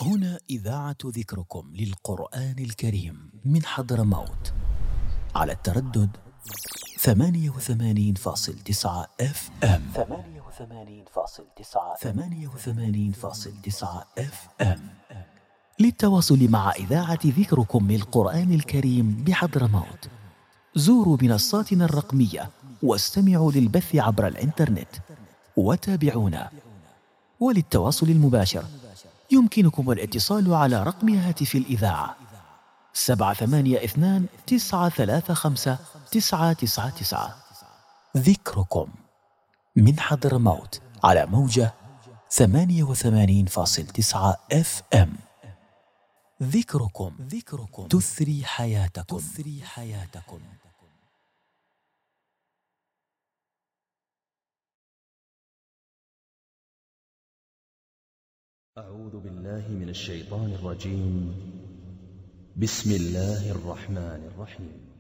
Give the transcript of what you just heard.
هنا إذاعة ذكركم للقرآن الكريم من حضرموت على التردد 88.9 FM. 88.9 FM. للتواصل مع إذاعة ذكركم للقرآن الكريم بحضرموت زوروا منصاتنا الرقمية واستمعوا للبث عبر الإنترنت وتابعونا. وللتواصل المباشر يمكنكم الاتصال على رقم هاتف الإذاعة 782-935-999. ذكركم من حضرموت على موجة 88.9 FM. ذكركم تثري حياتكم. أعوذ بالله من الشيطان الرجيم. بسم الله الرحمن الرحيم.